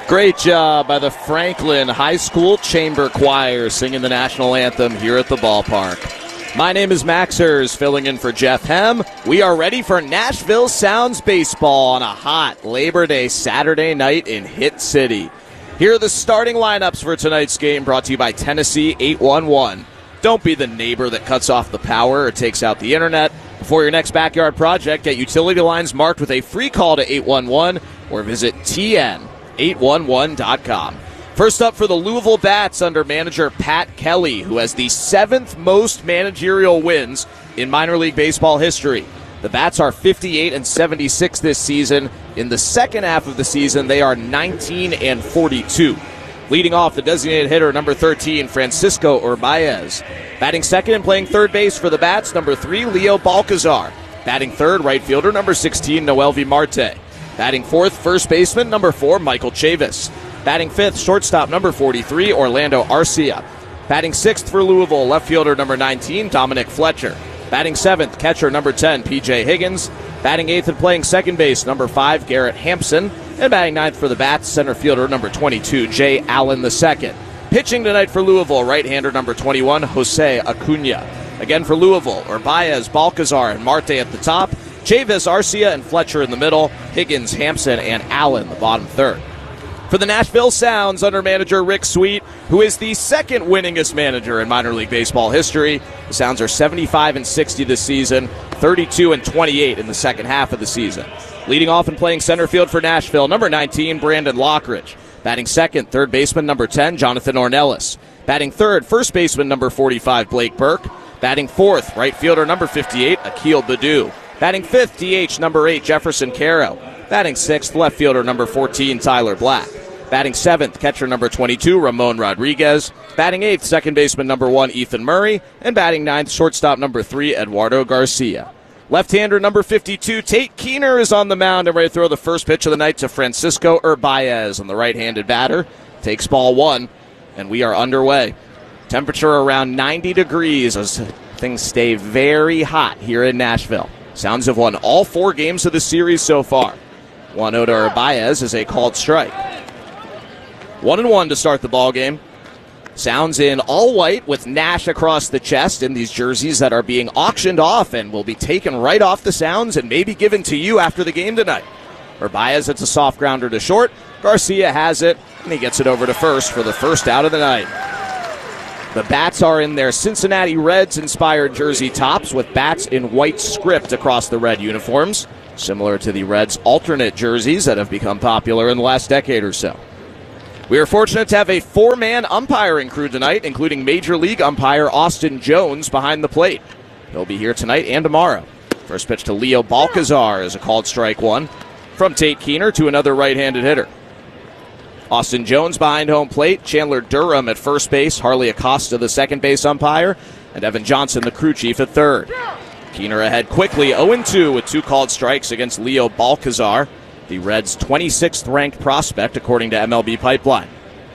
Great job by the Franklin High School Chamber Choir singing the national anthem here at the ballpark. My name is Max Hers, filling in for Jeff Hem. We are ready for Nashville Sounds baseball on a hot Labor Day Saturday night in Hit City. Here are the starting lineups for tonight's game, brought to you by Tennessee 811. Don't be the neighbor that cuts off the power or takes out the internet. Before your next backyard project, get utility lines marked with a free call to 811 or visit TN811.com. First up for the Louisville Bats under manager Pat Kelly, who has the 7th most managerial wins in minor league baseball history. The Bats are 58-76 this season. In the second half of the season, they are 19-42. Leading off, the designated hitter, number 13, Francisco Urbaez. Batting second and playing third base for the Bats, number 3, Leo Balcazar. Batting third, right fielder, number 16, Noelvi Marte. Batting fourth, first baseman, number 4, Michael Chavis. Batting fifth, shortstop, number 43, Orlando Arcia. Batting sixth for Louisville, left fielder, number 19, Dominic Fletcher. Batting seventh, catcher, number 10, P.J. Higgins. Batting eighth and playing second base, number 5, Garrett Hampson. And batting ninth for the Bats, center fielder, number 22, Jay Allen II. Pitching tonight for Louisville, right-hander, number 21, Jose Acuna. Again for Louisville, Urbaez, Balcazar, and Marte at the top. Chavis, Arcia, and Fletcher in the middle. Higgins, Hampson, and Allen, the bottom third. For the Nashville Sounds, under manager Rick Sweet, who is the second winningest manager in minor league baseball history. The Sounds are 75-60 this season, 32-28 in the second half of the season. Leading off and playing center field for Nashville, number 19, Brandon Lockridge. Batting second, third baseman, number 10, Jonathan Ornelas. Batting third, first baseman, number 45, Blake Burke. Batting fourth, right fielder, number 58, Akil Baddoo. Batting fifth, DH, number 8, Jefferson Caro. Batting sixth, left fielder, number 14, Tyler Black. Batting seventh, catcher, number 22, Ramon Rodriguez. Batting eighth, second baseman, number 1, Ethan Murray. And batting ninth, shortstop, number 3, Eduardo Garcia. Left-hander number 52, Tate Keener, is on the mound and ready to throw the first pitch of the night to Francisco Urbaez. And the right-handed batter takes ball one, and we are underway. Temperature around 90 degrees as things stay very hot here in Nashville. Sounds have won all 4 games of the series so far. 1-0 to Urbaez is a called strike. 1-1 to start the ball game. Sounds in all white with Nash across the chest in these jerseys that are being auctioned off and will be taken right off the Sounds and maybe given to you after the game tonight. Urbaez hits a soft grounder to short. Garcia has it, and he gets it over to first for the first out of the night. The Bats are in their Cincinnati Reds-inspired jersey tops with bats in white script across the red uniforms, similar to the Reds' alternate jerseys that have become popular in the last decade or so. We are fortunate to have a 4-man umpiring crew tonight, including Major League umpire Austin Jones behind the plate. He'll be here tonight and tomorrow. First pitch to Leo Balcazar is a called strike one. From Tate Keener to another right-handed hitter. Austin Jones behind home plate, Chandler Durham at first base, Harley Acosta the second base umpire, and Evan Johnson the crew chief at third. Keener ahead quickly, 0-2 with 2 called strikes against Leo Balcazar, the Reds' 26th ranked prospect according to MLB Pipeline.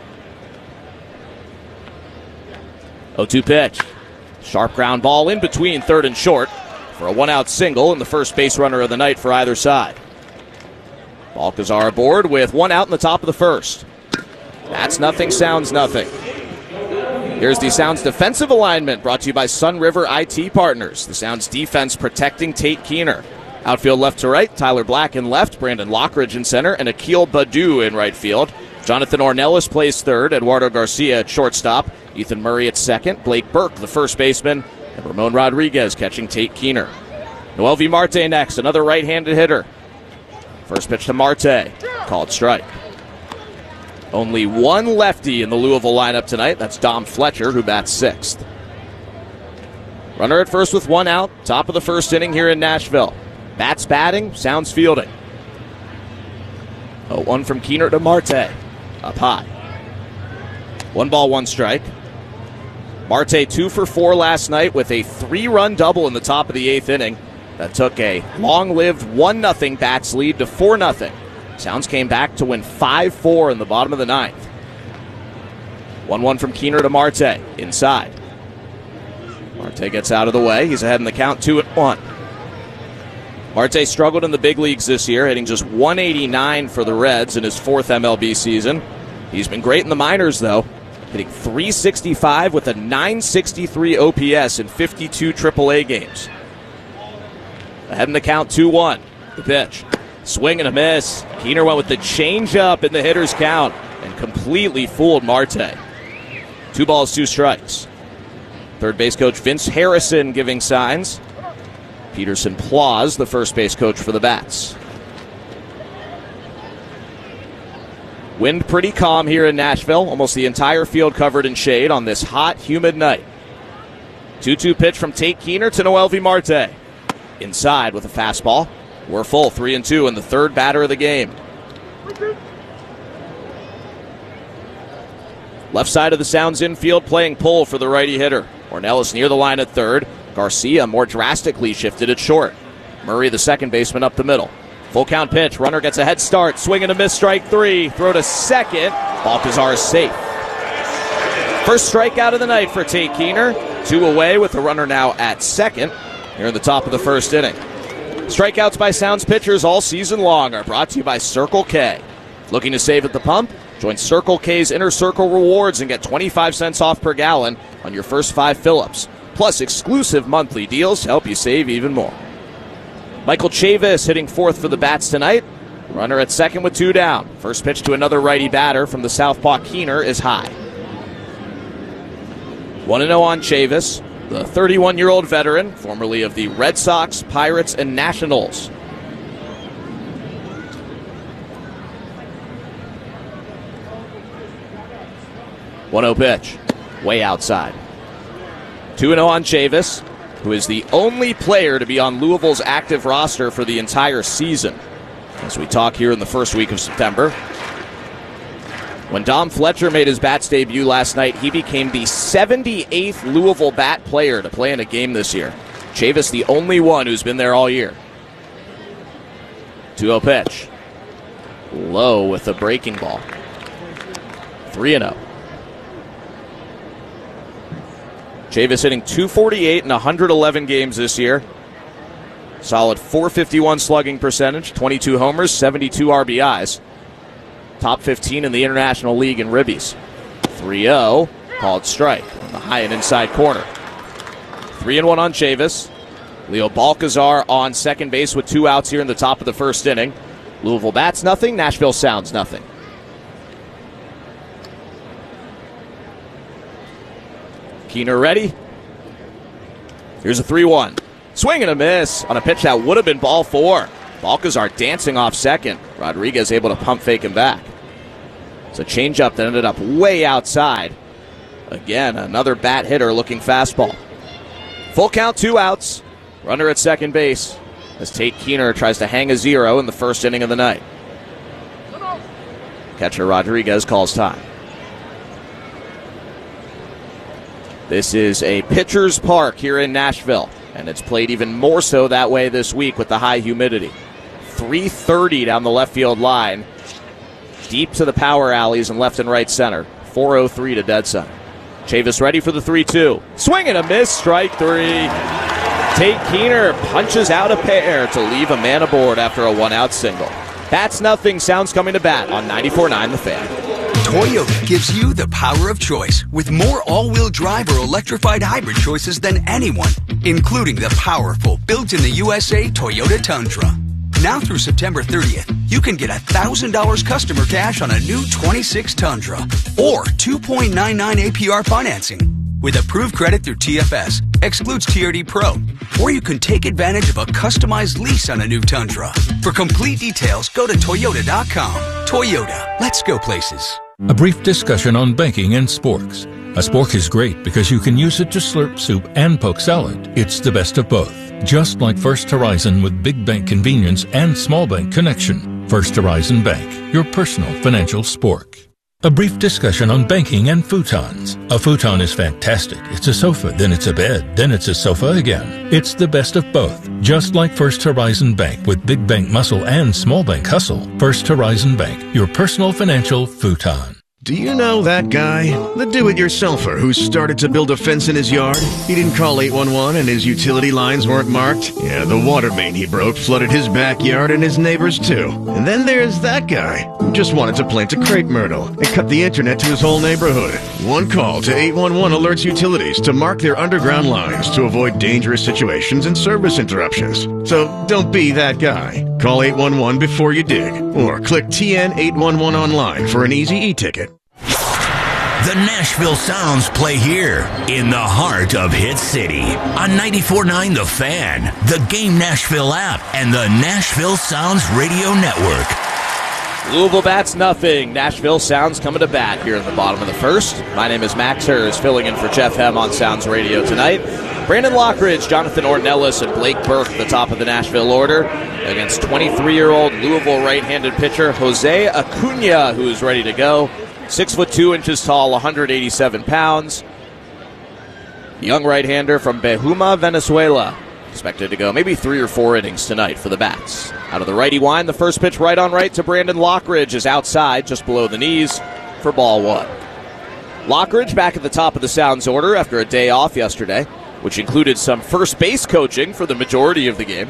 0-2 pitch. Sharp ground ball in between third and short for a 1-out single and the first base runner of the night for either side. Balcazar aboard with 1 out in the top of the first. That's nothing, Sounds nothing. Here's the Sounds defensive alignment brought to you by Sun River IT Partners. The Sounds defense protecting Tate Keener. Outfield left to right, Tyler Black in left, Brandon Lockridge in center, and Akil Baddoo in right field. Jonathan Ornelas plays third, Eduardo Garcia at shortstop, Ethan Murray at second, Blake Burke the first baseman, and Ramon Rodriguez catching Tate Keener. Noelvi Marte next, another right-handed hitter. First pitch to Marte, called strike. Only one lefty in the Louisville lineup tonight. That's Dom Fletcher, who bats sixth. Runner at first with 1 out, top of the first inning here in Nashville. Bats batting, Sounds fielding. 0-1 from Keener to Marte, up high. 1 ball, 1 strike. Marte 2 for 4 last night with a 3-run double in the top of the 8th inning. That took a long-lived 1-0 Bats lead to 4-0. Sounds came back to win 5-4 in the bottom of the 9th. 1-1 from Keener to Marte, inside. Marte gets out of the way. He's ahead in the count, 2-1. Marte struggled in the big leagues this year, hitting just .189 for the Reds in his fourth MLB season. He's been great in the minors, though, hitting .365 with a .963 OPS in 52 AAA games. Ahead in the count, 2-1. The pitch. Swing and a miss. Keener went with the changeup in the hitter's count and completely fooled Marte. 2 balls, 2 strikes. Third base coach Vince Harrison giving signs. Peterson Plaus, the first base coach for the Bats. Wind pretty calm here in Nashville. Almost the entire field covered in shade on this hot, humid night. 2-2 pitch from Tate Keener to Noelvi Marte. Inside with a fastball. We're full, 3-2 in the third batter of the game. Left side of the Sounds infield playing pull for the righty hitter. Ornelas near the line at third. Garcia more drastically shifted at short. Murray, the second baseman, up the middle. Full count pitch. Runner gets a head start. Swing and a miss, strike 3. Throw to second. Balcazar is safe. First strikeout of the night for Tate Keener. 2 away with the runner now at second here in the top of the first inning. Strikeouts by Sounds pitchers all season long are brought to you by Circle K. Looking to save at the pump? Join Circle K's Inner Circle Rewards and get 25 cents off per gallon on your first 5 fill-ups. Plus exclusive monthly deals to help you save even more. Michael Chavis hitting fourth for the Bats tonight. Runner at second with 2 down. First pitch to another righty batter from the southpaw Keener is high. 1-0 on Chavis, the 31-year-old veteran, formerly of the Red Sox, Pirates, and Nationals. .1-0 pitch, way outside. 2-0 on Chavis, who is the only player to be on Louisville's active roster for the entire season, as we talk here in the first week of September. When Dom Fletcher made his Bats debut last night, he became the 78th Louisville Bat player to play in a game this year. Chavis, the only one who's been there all year. 2-0 pitch. Low with a breaking ball. 3-0. Chavis hitting .248 in 111 games this year. Solid .451 slugging percentage, 22 homers, 72 RBIs. Top 15 in the International League in ribbies. 3-0, called strike on the high and inside corner. 3-1 on Chavis. Leo Balcazar on second base with 2 outs here in the top of the first inning. Louisville Bats nothing, Nashville Sounds nothing. Keener ready. Here's a 3-1. Swing and a miss on a pitch that would have been ball 4. Balcazar dancing off second. Rodriguez able to pump fake him back. It's a changeup that ended up way outside. Again, another bat hitter looking fastball. Full count, 2 outs. Runner at second base as Tate Keener tries to hang a 0 in the first inning of the night. Catcher Rodriguez calls time. This is a pitcher's park here in Nashville, and it's played even more so that way this week with the high humidity. 330 down the left field line, deep to the power alleys and left and right center. 403 to dead center. Chavis ready for the 3-2. Swing and a miss, strike 3. Tate Keener punches out a pair to leave a man aboard after a 1-out single. Bats nothing, Sounds coming to bat on 94.9 The Fan. Toyota gives you the power of choice with more all-wheel drive or electrified hybrid choices than anyone, including the powerful built-in-the-USA Toyota Tundra. Now through September 30th, you can get $1,000 customer cash on a new 26 Tundra or 2.99 APR financing with approved credit through TFS, excludes TRD Pro, or you can take advantage of a customized lease on a new Tundra. For complete details, go to Toyota.com. Toyota, let's go places. A brief discussion on banking and sporks. A spork is great because you can use it to slurp soup and poke salad. It's the best of both. Just like First Horizon with big bank convenience and small bank connection. First Horizon Bank, your personal financial spork. A brief discussion on banking and futons. A futon is fantastic. It's a sofa, then it's a bed, then it's a sofa again. It's the best of both. Just like First Horizon Bank with big bank muscle and small bank hustle. First Horizon Bank, your personal financial futon. Do you know that guy? The do-it-yourselfer who started to build a fence in his yard? He didn't call 811 and his utility lines weren't marked? Yeah, the water main he broke flooded his backyard and his neighbors too. And then there's that guy who just wanted to plant a crepe myrtle and cut the internet to his whole neighborhood. One call to 811 alerts utilities to mark their underground lines to avoid dangerous situations and service interruptions. So don't be that guy. Call 811 before you dig, or click TN 811 online for an easy e-ticket. The Nashville Sounds play here in the heart of Hit City on 94.9 The Fan, the Game Nashville app, and the Nashville Sounds Radio Network. Louisville bats nothing. Nashville Sounds coming to bat here in the bottom of the first. My name is Max Hers, filling in for Jeff Hem on Sounds Radio tonight. Brandon Lockridge, Jonathan Ornelas, and Blake Burke at the top of the Nashville order against 23-year-old Louisville right-handed pitcher Jose Acuna, who is ready to go. 6'2" tall, 187 pounds. Young right-hander from Behuma, Venezuela. Expected to go maybe 3 or 4 innings tonight for the bats. Out of the righty wind, the first pitch right on right to Brandon Lockridge is outside, just below the knees for ball 1. Lockridge back at the top of the Sounds order after a day off yesterday, which included some first base coaching for the majority of the game.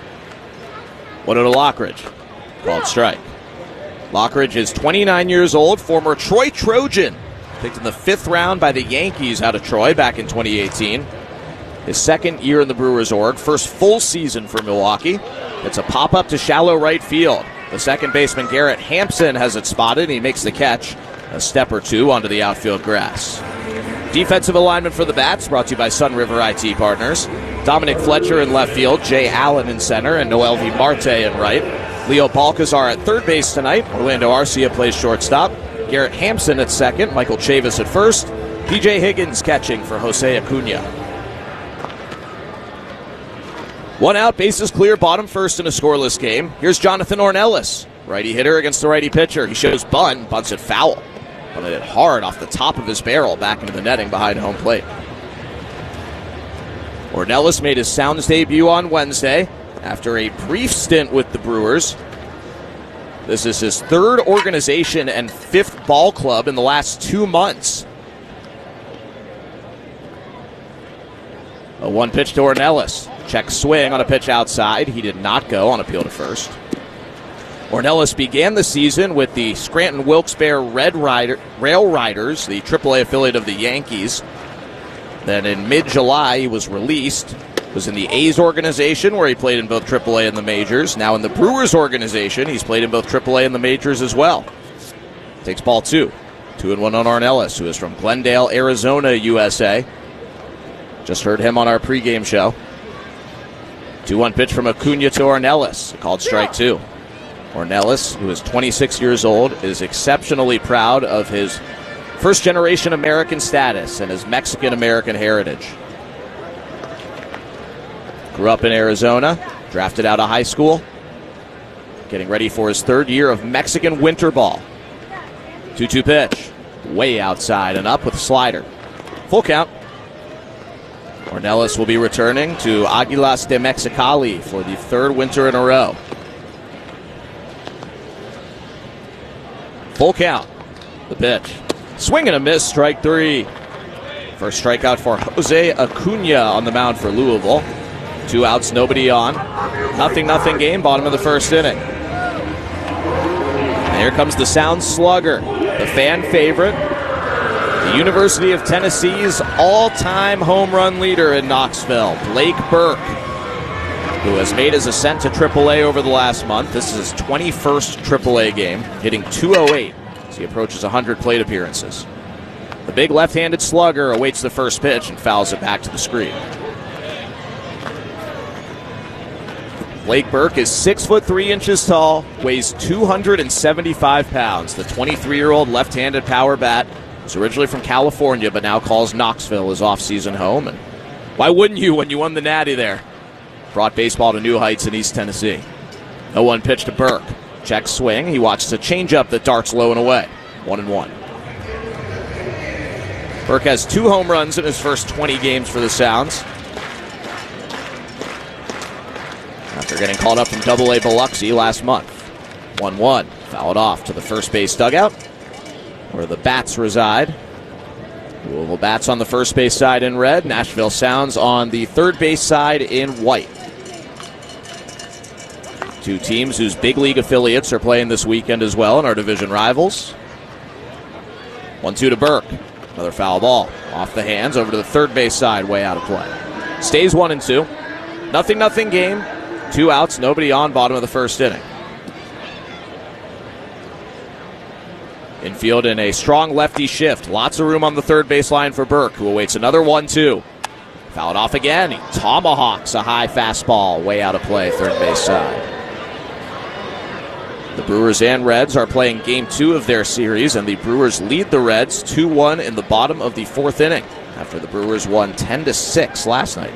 1-0 to Lockridge. Called strike. Lockridge is 29 years old, former Troy Trojan. Picked in the 5th round by the Yankees out of Troy back in 2018. His second year in the Brewers org, first full season for Milwaukee. It's a pop-up to shallow right field. The second baseman Garrett Hampson has it spotted, and he makes the catch a step or two onto the outfield grass. Defensive alignment for the bats, brought to you by Sun River IT Partners. Dominic Fletcher in left field, Jay Allen in center, and Noel V. Marte in right. Leo Balcazar at third base tonight. Orlando Arcia plays shortstop. Garrett Hampson at second. Michael Chavis at first. DJ Higgins catching for Jose Acuna. 1 out, bases clear, bottom first in a scoreless game. Here's Jonathan Ornelas, righty hitter against the righty pitcher. He shows bunt, bunts it foul. Bunted it hard off the top of his barrel back into the netting behind home plate. Ornelas made his Sounds debut on Wednesday after a brief stint with the Brewers. This is his 3rd organization and 5th ball club in the last 2 months. A 1 pitch to Ornelas. Check swing on a pitch outside. He did not go on appeal to first. Ornelas began the season with the Scranton Wilkes-Barre Rail Riders, the AAA affiliate of the Yankees. Then in mid-July, he was released. Was in the A's organization, where he played in both AAA and the majors. Now in the Brewers organization, he's played in both AAA and the majors as well. Takes ball 2. 2-1 on Ornelas, who is from Glendale, Arizona, USA. Just heard him on our pregame show. 2-1 pitch from Acuna to Ornelas, called strike 2. Ornelas, who is 26 years old, is exceptionally proud of his first-generation American status and his Mexican-American heritage. Grew up in Arizona, drafted out of high school, getting ready for his 3rd year of Mexican winter ball. 2-2 pitch, way outside and up with a slider. Full count. Ornelas will be returning to Águilas de Mexicali for the 3rd winter in a row. Full count. The pitch. Swing and a miss, strike 3. First strikeout for Jose Acuna on the mound for Louisville. 2 outs, nobody on. 0-0 game, bottom of the first inning. And here comes the Sound slugger, the fan favorite, the University of Tennessee's all-time home run leader in Knoxville, Blake Burke, who has made his ascent to AAA over the last month. This is his 21st AAA game, hitting .208 as he approaches 100 plate appearances. The big left-handed slugger awaits the first pitch and fouls it back to the screen. Blake Burke is 6'3" tall, weighs 275 pounds. The 23-year-old left-handed power bat is originally from California, but now calls Knoxville his off-season home. And why wouldn't you when you won the Natty there? Brought baseball to new heights in East Tennessee. 0-1 pitch to Burke. Check swing. He watches a changeup that darts low and away. 1-1. Burke has 2 home runs in his first 20 games for the Sounds. After getting called up from AA Biloxi last month. 1-1. Fouled off to the first base dugout. where the Bats reside. Louisville Bats on the first base side in red. Nashville Sounds on the third base side in white. Two teams whose big league affiliates are playing this weekend as well and are division rivals. 1-2 to Burke. Another foul ball. Off the hands, over to the third base side, way out of play. Stays 1-2. 0-0 game. 2 outs, nobody on, bottom of the first inning. Infield in a strong lefty shift. Lots of room on the third baseline for Burke, who awaits another 1-2. Fouled off again. He tomahawks a high fastball, way out of play, third base side. The Brewers and Reds are playing Game 2 of their series, and the Brewers lead the Reds 2-1 in the bottom of the fourth inning after the Brewers won 10-7 last night,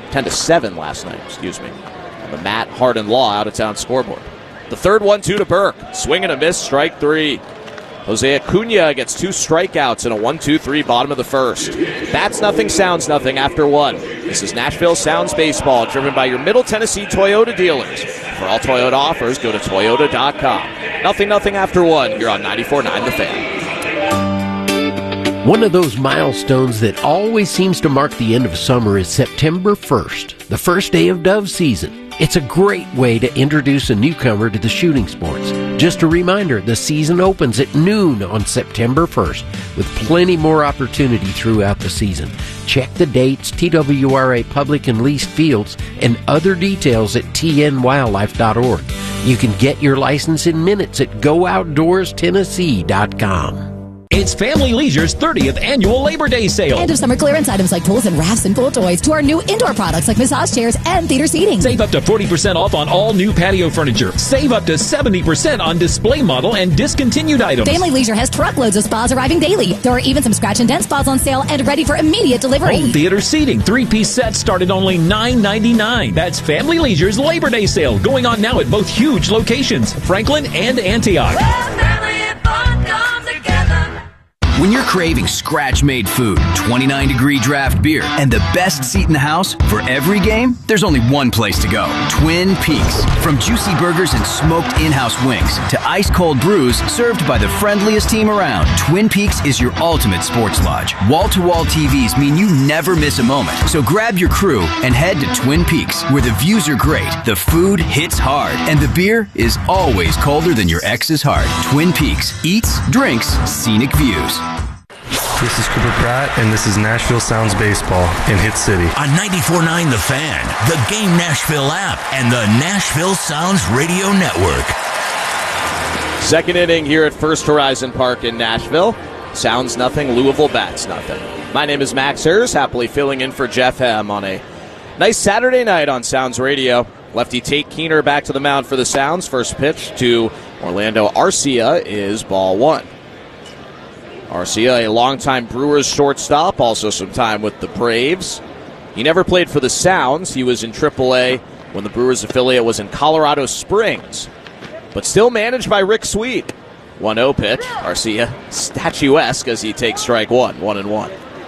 on the Matt Harden-Law out-of-town scoreboard. The third 1-2 to Burke. Swing and a miss, strike 3. Jose Acuna gets 2 strikeouts in a 1-2-3 bottom of the first. Bats nothing, sounds nothing after 1. This is Nashville Sounds Baseball, driven by your Middle Tennessee Toyota dealers. For all Toyota offers, go to Toyota.com. 0-0 after 1 here on 94.9 The Fan. One of those milestones that always seems to mark the end of summer is September 1st, the first day of dove season. It's a great way to introduce a newcomer to the shooting sports. Just a reminder, the season opens at noon on September 1st, with plenty more opportunity throughout the season. Check the dates, TWRA public and leased fields, and other details at tnwildlife.org. You can get your license in minutes at GoOutdoorsTennessee.com. It's Family Leisure's 30th annual Labor Day sale. End of summer clearance items like pools and rafts and pool toys to our new indoor products like massage chairs and theater seating. Save up to 40% off on all new patio furniture. Save up to 70% on display model and discontinued items. Family Leisure has truckloads of spas arriving daily. There are even some scratch and dent spas on sale and ready for immediate delivery. Home theater seating 3-piece sets start at only $9.99. That's Family Leisure's Labor Day sale going on now at both huge locations, Franklin and Antioch. When you're craving scratch-made food, 29-degree draft beer, and the best seat in the house, for every game, there's only one place to go. Twin Peaks. From juicy burgers and smoked in-house wings to ice-cold brews served by the friendliest team around, Twin Peaks is your ultimate sports lodge. Wall-to-wall TVs mean you never miss a moment. So grab your crew and head to Twin Peaks, where the views are great, the food hits hard, and the beer is always colder than your ex's heart. Twin Peaks. Eats, drinks, scenic views. This is Cooper Pratt, and this is Nashville Sounds Baseball in Hit City. On 94.9 The Fan, the Game Nashville app, and the Nashville Sounds Radio Network. Second inning here at First Horizon Park in Nashville. Sounds nothing, Louisville Bats nothing. My name is Max Hers, happily filling in for Jeff Hem on a nice Saturday night on Sounds Radio. Lefty Tate Keener back to the mound for the Sounds. First pitch to Orlando Arcia is ball 1. Arcia, a longtime Brewers shortstop, also some time with the Braves. He never played for the Sounds. He was in AAA when the Brewers affiliate was in Colorado Springs, but still managed by Rick Sweet. 1-0 pitch. Arcia statuesque as he takes strike 1, 1-1.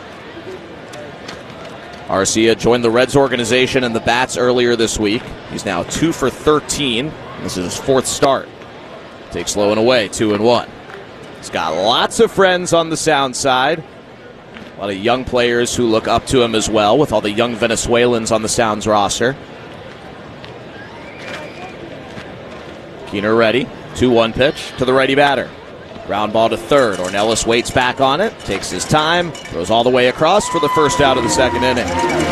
Arcia joined the Reds organization and the Bats earlier this week. He's now 2 for 13. This is his 4th start. Takes low and away, 2-1. He's got lots of friends on the Sound side. A lot of young players who look up to him as well, with all the young Venezuelans on the Sounds roster. Keener ready. 2-1 pitch to the righty batter. Ground ball to third. Ornelas waits back on it, takes his time, throws all the way across for the first out of the second inning.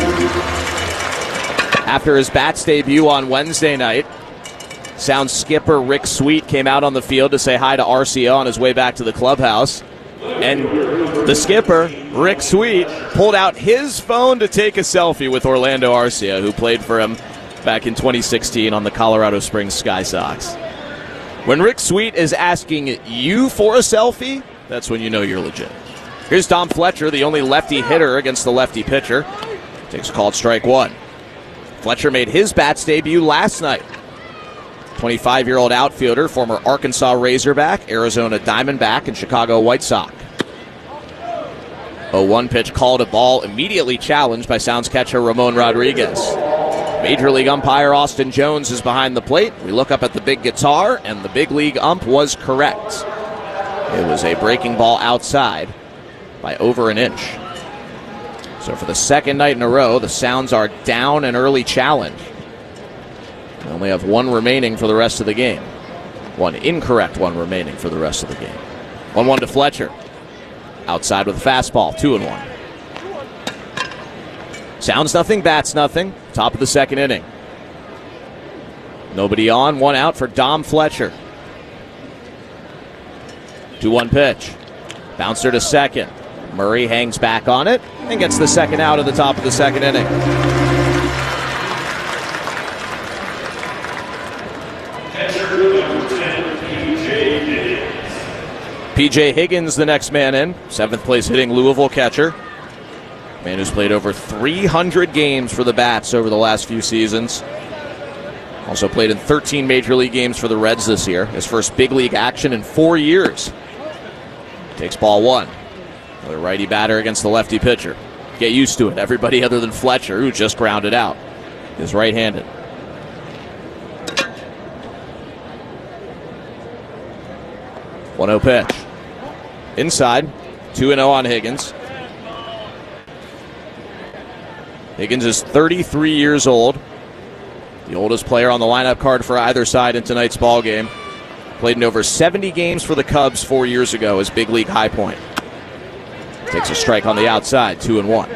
After his Bats debut on Wednesday night, Sounds skipper Rick Sweet came out on the field to say hi to Arcia on his way back to the clubhouse. And the skipper, Rick Sweet, pulled out his phone to take a selfie with Orlando Arcia, who played for him back in 2016 on the Colorado Springs Sky Sox. When Rick Sweet is asking you for a selfie, that's when you know you're legit. Here's Tom Fletcher, the only lefty hitter against the lefty pitcher. Takes a called strike 1. Fletcher made his Bats debut last night. 25-year-old outfielder, former Arkansas Razorback, Arizona Diamondback, and Chicago White Sox. 0-1 pitch called a ball, immediately challenged by Sounds catcher Ramon Rodriguez. Major League umpire Austin Jones is behind the plate. We look up at the big guitar, and the big league ump was correct. It was a breaking ball outside by over an inch. So for the second night in a row, the Sounds are down an early challenge. They only have one remaining for the rest of the game. One incorrect one remaining for the rest of the game. 1-1 to Fletcher. Outside with a fastball, 2-1. Sounds nothing, bats nothing. Top of the second inning. Nobody on, one out for Dom Fletcher. 2-1 pitch. Bouncer to second. Murray hangs back on it and gets the second out at the top of the second inning. P.J. Higgins, the next man in. 7th place hitting Louisville catcher. Man who's played over 300 games for the Bats over the last few seasons. Also played in 13 Major League games for the Reds this year. His first big league action in 4 years. Takes ball 1. Another righty batter against the lefty pitcher. Get used to it. Everybody other than Fletcher, who just grounded out, is right-handed. One-0 pitch. Inside. 2-0 on Higgins. Higgins is 33 years old. The oldest player on the lineup card for either side in tonight's ballgame. Played in over 70 games for the Cubs 4 years ago as big league high point. Takes a strike on the outside, 2-1.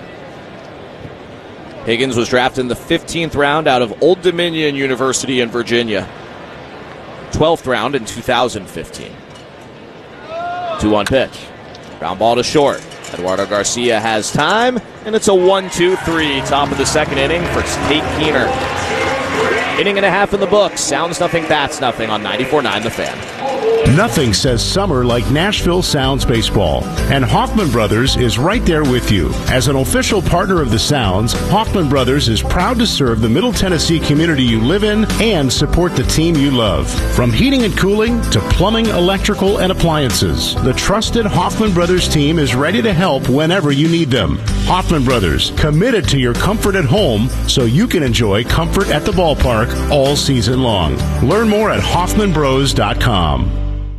Higgins was drafted in the 15th round out of Old Dominion University in Virginia. 12th round in 2015. 2-1 pitch. Ground ball to short. Eduardo Garcia has time, and it's a 1-2-3, top of the second inning for Tate Keener. Inning and a half in the books. Sounds nothing, bats nothing on 94.9 The Fan. Nothing says summer like Nashville Sounds baseball, and Hoffman Brothers is right there with you. As an official partner of the Sounds, Hoffman Brothers is proud to serve the Middle Tennessee community you live in and support the team you love. From heating and cooling to plumbing, electrical, and appliances, the trusted Hoffman Brothers team is ready to help whenever you need them. Hoffman Brothers, committed to your comfort at home so you can enjoy comfort at the ballpark all season long. Learn more at hoffmanbros.com.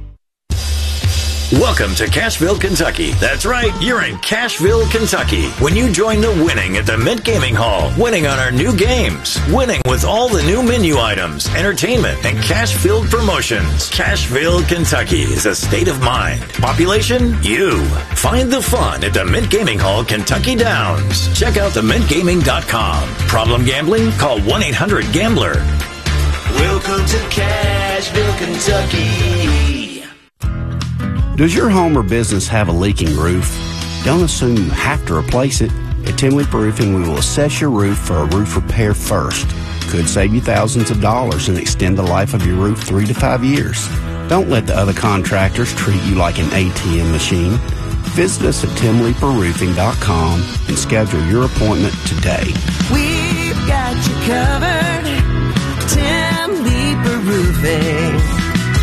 Welcome to Cashville, Kentucky. That's right, you're in Cashville, Kentucky. When you join the winning at the Mint Gaming Hall, winning on our new games, winning with all the new menu items, entertainment, and cash-filled promotions. Cashville, Kentucky is a state of mind. Population? You. Find the fun at the Mint Gaming Hall, Kentucky Downs. Check out themintgaming.com. Problem gambling? Call 1-800-GAMBLER. Welcome to Cashville, Kentucky. Does your home or business have a leaking roof? Don't assume you have to replace it. At Tim Leeper Roofing, we will assess your roof for a roof repair first. Could save you thousands of dollars and extend the life of your roof 3 to 5 years. Don't let the other contractors treat you like an ATM machine. Visit us at timleeperroofing.com and schedule your appointment today. We've got you covered. Tim Leeper Roofing.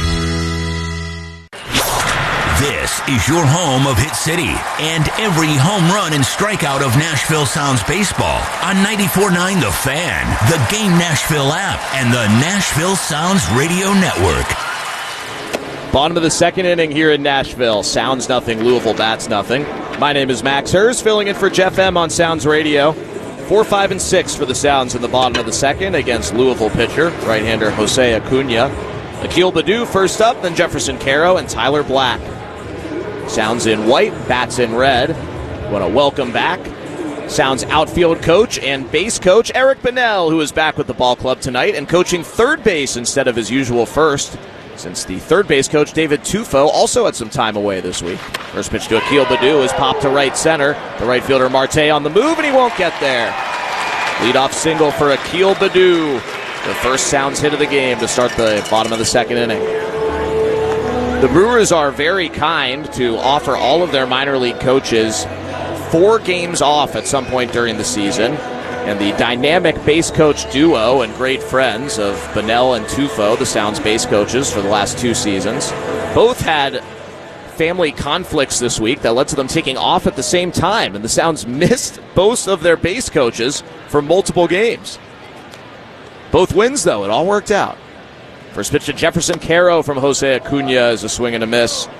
This is your home of Hit City and every home run and strikeout of Nashville Sounds baseball on 94.9 The Fan, the Game Nashville app, and the Nashville Sounds Radio Network. Bottom of the second inning here in Nashville. Sounds nothing, Louisville bats nothing. My name is Max Hers, filling in for Jeff M. on Sounds Radio. 4, 5, and 6 for the Sounds in the bottom of the second against Louisville pitcher, right-hander Jose Acuna. Akil Baddoo first up, then Jefferson Caro and Tyler Black. Sounds in white, bats in red. Want to welcome back Sounds outfield coach and base coach Eric Bonnell, who is back with the ball club tonight and coaching third base instead of his usual first, since the third base coach David Tufo also had some time away this week. First pitch to Akil Baddoo is popped to right center. The right fielder Marte on the move, and he won't get there. Leadoff single for Akil Baddoo. The first Sounds hit of the game to start the bottom of the second inning. The Brewers are very kind to offer all of their minor league coaches 4 games off at some point during the season. And the dynamic base coach duo and great friends of Bonnell and Tufo, the Sounds base coaches for the last 2 seasons, both had family conflicts this week that led to them taking off at the same time. And the Sounds missed both of their base coaches for multiple games. Both wins, though. It all worked out. First pitch to Jefferson Caro from Jose Acuna is a swing and a miss.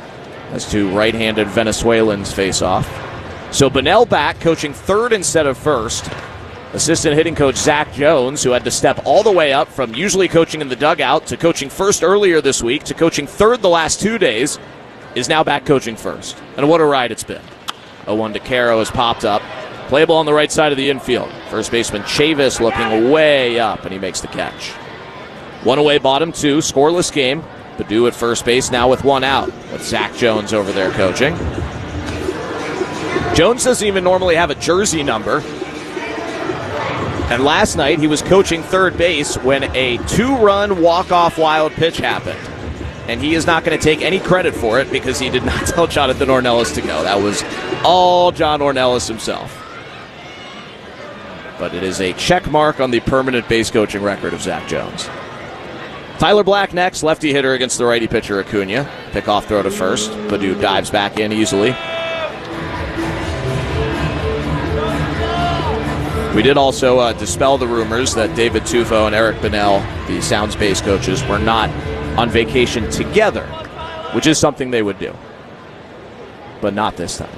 as two right-handed Venezuelans face off. So Bunnell back, coaching third instead of first. Assistant hitting coach Zach Jones, who had to step all the way up from usually coaching in the dugout to coaching first earlier this week to coaching third the last 2 days, is now back coaching first. And what a ride it's been. 0-1 to Caro has popped up. Playable on the right side of the infield. First baseman Chavis looking way up, and he makes the catch. One away, bottom two, scoreless game. Baddoo at first base now with one out, with Zach Jones over there coaching. Jones doesn't even normally have a jersey number. And last night he was coaching third base when a 2-run walk-off wild pitch happened. And he is not going to take any credit for it because he did not tell Jonathan Ornelas to go. That was all John Ornelas himself. But it is a check mark on the permanent base coaching record of Zach Jones. Tyler Black next, lefty hitter against the righty pitcher Acuna. Pick-off throw to first. Baddoo dives back in easily. We did also dispel the rumors that David Tufo and Eric Bunnell, the Sounds base coaches, were not on vacation together, which is something they would do. But not this time.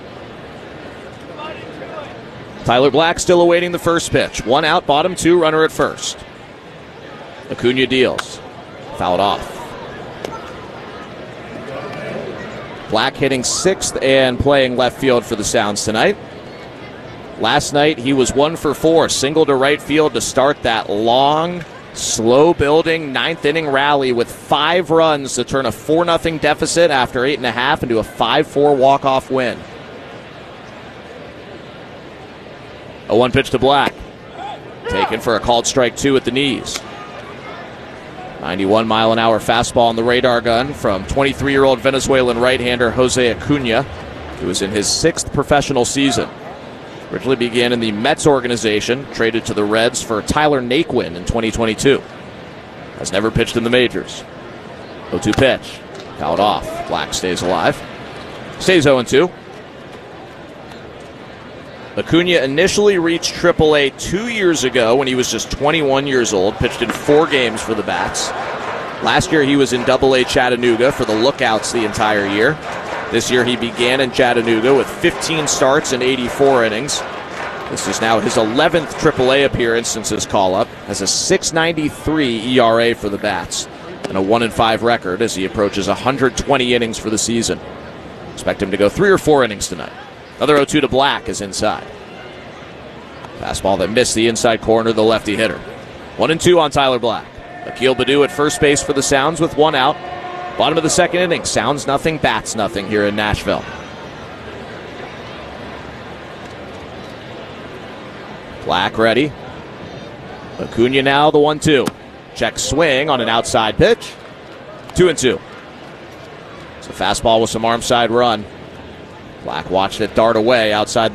Tyler Black still awaiting the first pitch. One out, bottom two, runner at first. Acuna deals. Fouled off. Black hitting sixth and playing left field for the Sounds tonight. Last night he was 1 for 4, single to right field to start that long, slow-building ninth inning rally with 5 runs to turn a 4-0 deficit after 8.5 into a 5-4 walk-off win. A 1 pitch to Black. Taken for a called strike 2 at the knees. 91-mile-an-hour fastball on the radar gun from 23-year-old Venezuelan right-hander Jose Acuna, who is in his 6th professional season. Originally began in the Mets organization, traded to the Reds for Tyler Naquin in 2022. Has never pitched in the majors. 0-2 pitch. Fouled off. Black stays alive. Stays 0-2. Acuna initially reached AAA 2 years ago when he was just 21 years old, pitched in 4 games for the Bats. Last year he was in AA Chattanooga for the Lookouts the entire year. This year he began in Chattanooga with 15 starts and 84 innings. This is now his 11th AAA appearance since his call-up. Has a .693 ERA for the Bats and a 1-5 record as he approaches 120 innings for the season. Expect him to go 3 or 4 innings tonight. Another 0-2 to Black is inside. Fastball that missed the inside corner, the lefty hitter. 1-2 on Tyler Black. Akil Baddoo at first base for the Sounds with 1 out. Bottom of the second inning, Sounds nothing, Bats nothing here in Nashville. Black ready. Acuna now the 1-2. Check swing on an outside pitch. 2-2. It's a fastball with some arm side run. Black watched it dart away outside the